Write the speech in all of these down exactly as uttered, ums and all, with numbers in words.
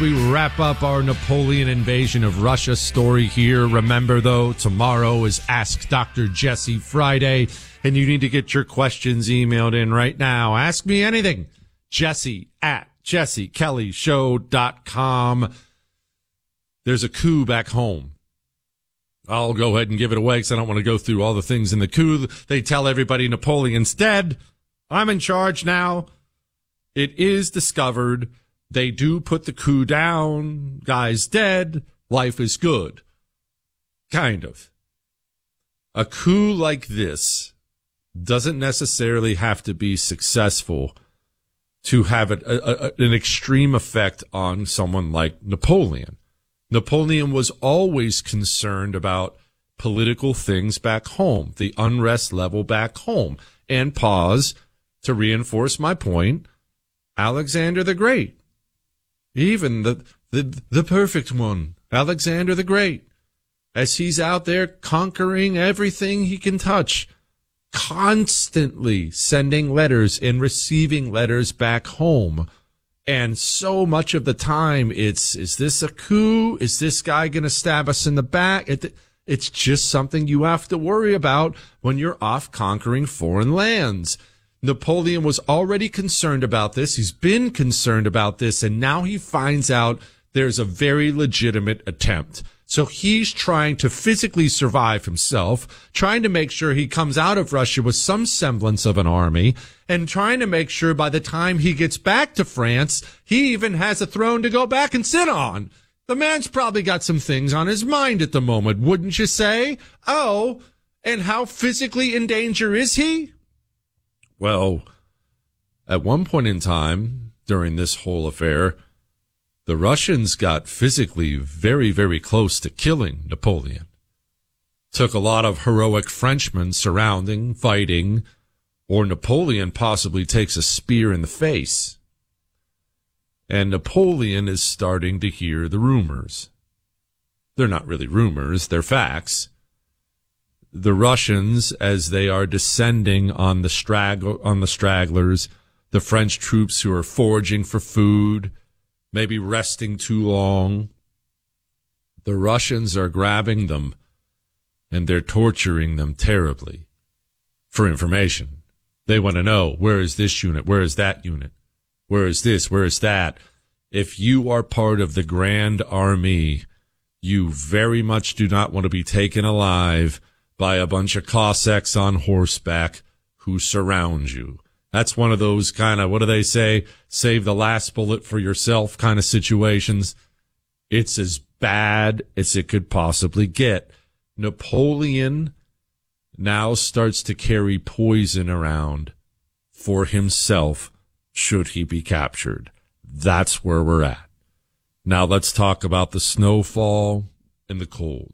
we wrap up our Napoleon invasion of Russia story here. Remember, though, tomorrow is Ask Doctor Jesse Friday, and you need to get your questions emailed in right now. Ask me anything. Jesse at jesse kelly show dot com. There's a coup back home. I'll go ahead and give it away because I don't want to go through all the things in the coup. They tell everybody Napoleon's dead. I'm in charge now. It is discovered. They do put the coup down. Guy's dead. Life is good. Kind of. A coup like this doesn't necessarily have to be successful to have a, a, a, an extreme effect on someone like Napoleon. Napoleon was always concerned about political things back home, the unrest level back home. And pause to reinforce my point, Alexander the Great, even the, the, the perfect one, Alexander the Great, as he's out there conquering everything he can touch, constantly sending letters and receiving letters back home. And so much of the time, it's, is this a coup? Is this guy going to stab us in the back? It, it's just something you have to worry about when you're off conquering foreign lands. Napoleon was already concerned about this. He's been concerned about this, and now he finds out there's a very legitimate attempt. So he's trying to physically survive himself, trying to make sure he comes out of Russia with some semblance of an army, and trying to make sure by the time he gets back to France, he even has a throne to go back and sit on. The man's probably got some things on his mind at the moment, wouldn't you say? Oh, and how physically in danger is he? Well, at one point in time during this whole affair, the Russians got physically very, very close to killing Napoleon. Took a lot of heroic Frenchmen surrounding, fighting, or Napoleon possibly takes a spear in the face. And Napoleon is starting to hear the rumors. They're not really rumors, they're facts. The Russians, as they are descending on the stragg- on the stragglers, the French troops who are foraging for food, maybe resting too long, the Russians are grabbing them and they're torturing them terribly for information. They want to know, where is this unit? Where is that unit? Where is this? Where is that? If you are part of the Grand Army, you very much do not want to be taken alive by a bunch of Cossacks on horseback who surround you. That's one of those kind of, what do they say, save the last bullet for yourself kind of situations. It's as bad as it could possibly get. Napoleon now starts to carry poison around for himself should he be captured. That's where we're at. Now let's talk about the snowfall and the cold.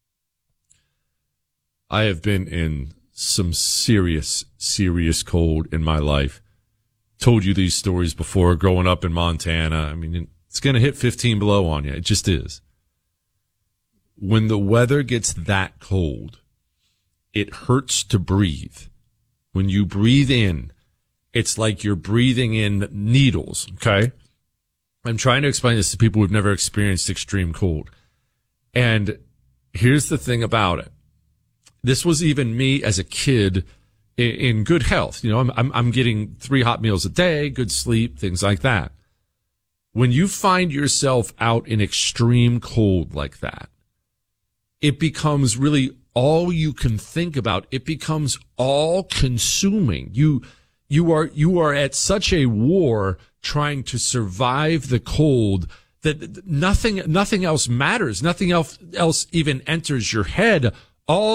I have been in some serious, serious cold in my life. Told you these stories before, growing up in Montana. I mean, it's going to hit fifteen below on you. It just is. When the weather gets that cold, it hurts to breathe. When you breathe in, it's like you're breathing in needles, okay? I'm trying to explain this to people who've never experienced extreme cold. And here's the thing about it. This was even me as a kid in, in good health. You know, I'm, I'm, I'm getting three hot meals a day, good sleep, things like that. When you find yourself out in extreme cold like that, it becomes really all you can think about. It becomes all consuming. You, you are, you are at such a war trying to survive the cold that nothing, nothing else matters. Nothing else, else even enters your head. All